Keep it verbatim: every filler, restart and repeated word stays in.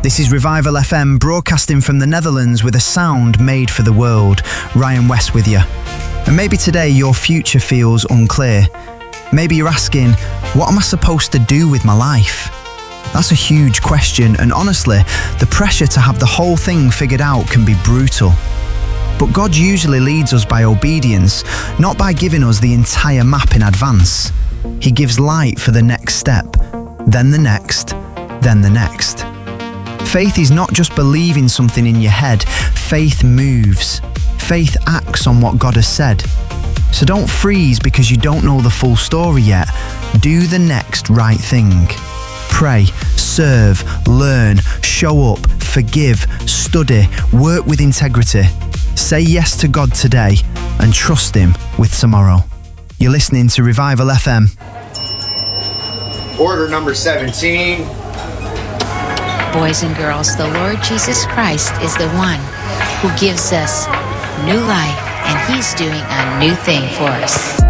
This is Revival F M, broadcasting from the Netherlands with a sound made for the world. Ryan West with you. And maybe today your future feels unclear. Maybe you're asking, what am I supposed to do with my life? That's a huge question, and honestly, the pressure to have the whole thing figured out can be brutal. But God usually leads us by obedience, not by giving us the entire map in advance. He gives light for the next step, then the next, then the next. Faith is not just believing something in your head. Faith moves. Faith acts on what God has said. So don't freeze because you don't know the full story yet. Do the next right thing. Pray, serve, learn, show up, forgive, study, work with integrity. Say yes to God today and trust Him with tomorrow. You're listening to Revival F M. Order number seventeen. Boys and girls, the Lord Jesus Christ is the one who gives us new life, and He's doing a new thing for us.